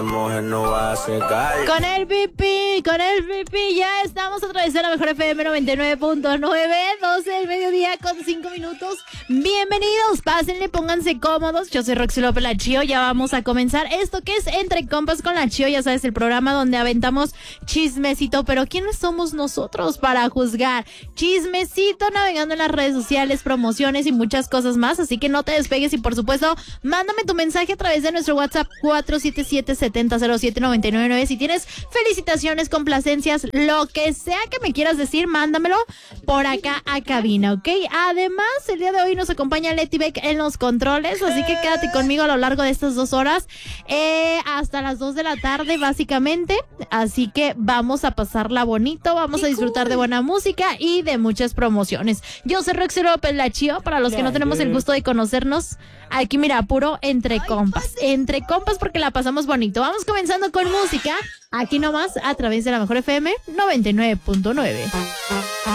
mujer no va a secar. Con el pipí, ya estamos a través de la mejor FM 99.9, 12 del mediodía con 5 minutos. Bienvenidos, pásenle, pónganse cómodos. Yo soy Roxy López La Chío, ya vamos a comenzar esto que es Entre Compas con La Chío, ya sabes, el programa donde aventamos chismecito, pero ¿quiénes somos nosotros para juzgar? Chismecito, navegando en las redes sociales, promociones y muchas cosas más, así que no te despegues y por supuesto, mándame tu mensaje a través de nuestro WhatsApp 477-7007-999. Si tienes felicitaciones, complacencias, lo que sea que me quieras decir, mándamelo por acá a cabina, ¿ok? Además, el día de hoy nos acompaña Leti Beck en los controles, así que quédate conmigo a lo largo de estas 2 horas, hasta las 2 de la tarde básicamente, así que vamos a pasarla bonito, vamos a disfrutar de buena música y de muchas promociones. Yo soy Roxy López La Chío, para los que no tenemos el gusto de conocernos, aquí mira, puro entre compas porque la pasamos bonito. Vamos comenzando con música, aquí nomás a través de la mejor FM 99.9.